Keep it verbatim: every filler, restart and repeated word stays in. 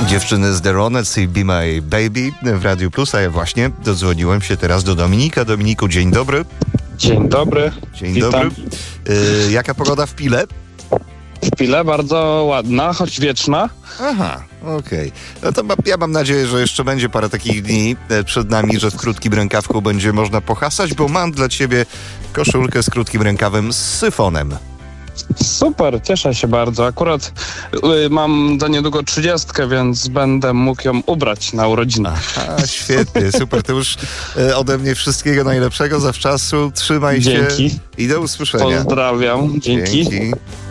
Dziewczyny z The Ronettes i Be My Baby w Radiu Plus, a ja właśnie dodzwoniłem się teraz do Dominika. Dominiku, dzień dobry. Dzień dobry. Dzień Witam. dobry. Y, jaka pogoda w Pile? W Pile bardzo ładna, choć wieczna. Aha, okej. Okay. No to ma, ja mam nadzieję, że jeszcze będzie parę takich dni przed nami, że w krótkim rękawku będzie można pohasać, bo mam dla ciebie koszulkę z krótkim rękawem z syfonem. Super, cieszę się bardzo. Akurat y, mam za niedługo trzydziestkę, więc będę mógł ją ubrać na urodziny. Aha, świetnie, super. To już y, ode mnie wszystkiego najlepszego zawczasu. Trzymaj Dzięki. się i do usłyszenia. Pozdrawiam. Dzięki. Dzięki.